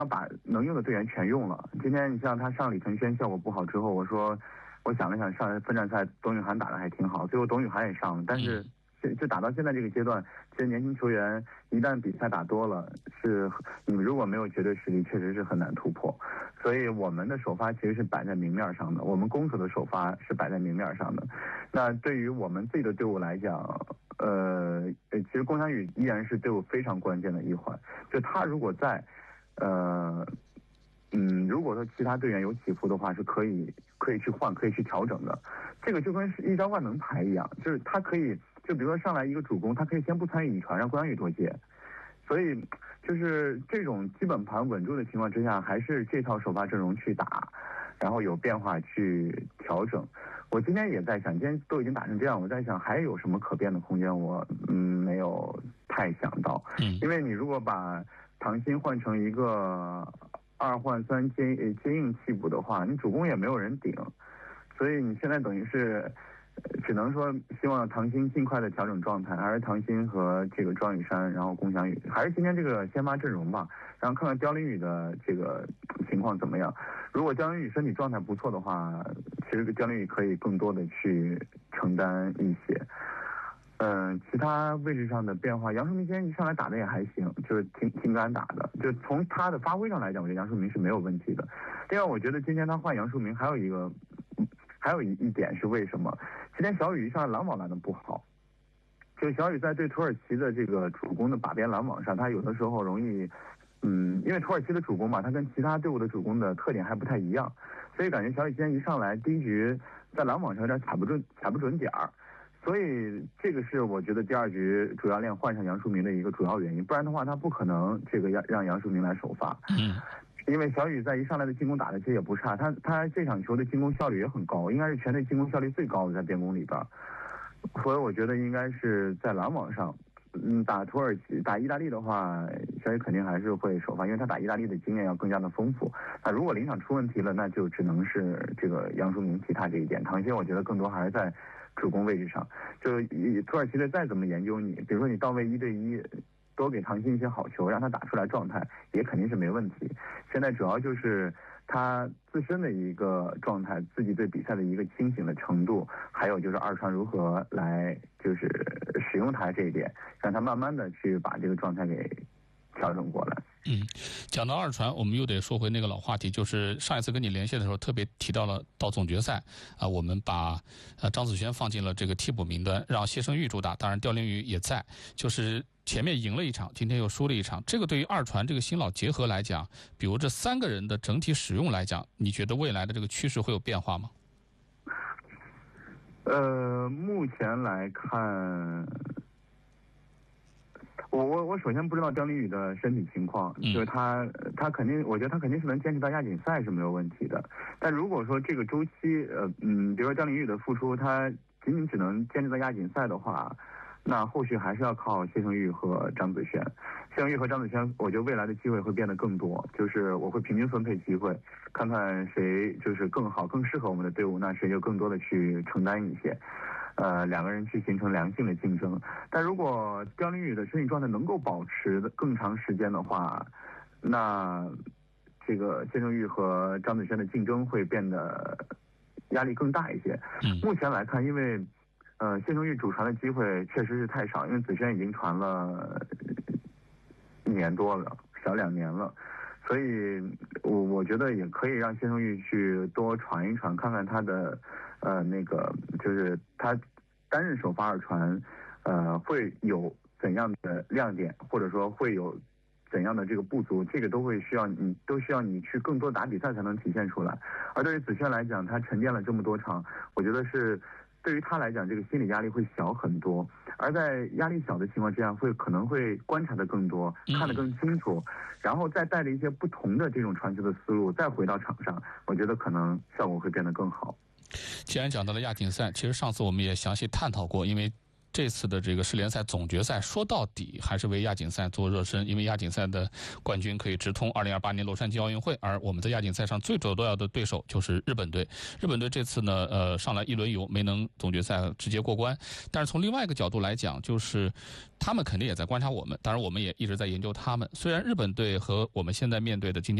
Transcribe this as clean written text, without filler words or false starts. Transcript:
把能用的队员全用了。今天你像他上李承轩效果不好之后，我想了想，上分站赛董宇涵打得还挺好，最后董宇涵也上了，但是就打到现在这个阶段，其实年轻球员一旦比赛打多了，你们如果没有绝对实力，确实是很难突破。所以我们的首发其实是摆在明面上的，我们攻守的首发是摆在明面上的。那对于我们自己的队伍来讲，其实龚翔宇依然是队伍非常关键的一环。就他如果在，如果说其他队员有起伏的话，是可以去换，可以去调整的。这个就跟一招万能牌一样，就是他可以，就比如说上来一个主攻，他可以先不参与一传，让关羽多接。所以就是这种基本盘稳住的情况之下，还是这套首发阵容去打，然后有变化去调整。我今天也在想，今天都已经打成这样，我在想还有什么可变的空间，我没有太想到。因为你如果把唐鑫换成一个2换3接应替补的话，你主攻也没有人顶，所以你现在等于是只能说希望唐鑫尽快的调整状态，还是唐鑫和这个庄宇珊，然后龚翔宇，还是今天这个先发阵容吧，然后看看刁林宇的这个情况怎么样。如果刁林宇身体状态不错的话，其实刁林宇可以更多的去承担一些。其他位置上的变化，杨树明今天一上来打的也还行，就是挺敢打的。就从他的发挥上来讲，我觉得杨树明是没有问题的。另外，我觉得今天他换杨树明还有一点是为什么？今天小雨一上来拦网拦的不好，就小雨在对土耳其的这个主攻的把边拦网上，他有的时候容易，因为土耳其的主攻嘛，他跟其他队伍的主攻的特点还不太一样，所以感觉小雨今天一上来第一局在拦网上有点踩不准点儿。所以这个是我觉得第2局主教练换上杨树明的一个主要原因，不然的话他不可能这个让杨树明来首发。因为小雨在一上来的进攻打的其实也不差，他这场球的进攻效率也很高，应该是全队进攻效率最高的在边攻里边。所以我觉得应该是在拦网上，打土耳其打意大利的话，小雨肯定还是会首发，因为他打意大利的经验要更加的丰富。那如果临场出问题了，那就只能是这个杨树明替他这一点。唐鑫我觉得更多还是在主攻位置上，就土耳其队再怎么研究你，比如说你到位1对1，多给唐鑫一些好球，让他打出来状态，也肯定是没问题。现在主要就是他自身的一个状态，自己对比赛的一个清醒的程度，还有就是二传如何来就是使用他这一点，让他慢慢的去把这个状态给调整过来。 讲到二传，我们又得说回那个老话题，就是上一次跟你连线的时候特别提到了，到总决赛我们把张子萱放进了这个替补名单，让谢胜玉主打，当然刁林宇也在，就是前面赢了一场，今天又输了一场。这个对于二传这个新老结合来讲，比如这3个人的整体使用来讲，你觉得未来的这个趋势会有变化吗？ 目前来看，我首先不知道刁林宇的身体情况，就是他肯定，我觉得他肯定是能坚持到亚锦赛是没有问题的。但如果说这个周期，比如说刁林宇的付出，他仅仅只能坚持到亚锦赛的话，那后续还是要靠谢胜玉和张子萱。谢胜玉和张子萱，我觉得未来的机会会变得更多，就是我会平均分配机会，看看谁就是更好、更适合我们的队伍，那谁就更多的去承担一些。2个人去形成良性的竞争。但如果刁林宇的身体状态能够保持更长时间的话，那这个谢胜玉和张子萱的竞争会变得压力更大一些。目前来看，因为谢胜玉主传的机会确实是太少，因为子萱已经传了1年多了，小2年了。所以我觉得也可以让谢胜玉去多传一传，看看他的那个就是他担任首发二传会有怎样的亮点，或者说会有怎样的这个不足，这个都需要你去更多打比赛才能体现出来。而对于子萱来讲，他沉淀了这么多场，我觉得是对于他来讲，这个心理压力会小很多。而在压力小的情况之下，可能会观察的更多，看得更清楚，然后再带着一些不同的这种传球的思路，再回到场上，我觉得可能效果会变得更好。 既然讲到了亚锦赛，其实上次我们也详细探讨过，因为这次的这个世联赛总决赛说到底还是为亚锦赛做热身，因为亚锦赛的冠军可以直通2028年洛杉矶奥运会，而我们在亚锦赛上最主要的对手就是日本队。日本队这次呢，上来一轮游没能总决赛直接过关，但是从另外一个角度来讲，就是他们肯定也在观察我们，当然我们也一直在研究他们。虽然日本队和我们现在面对的今天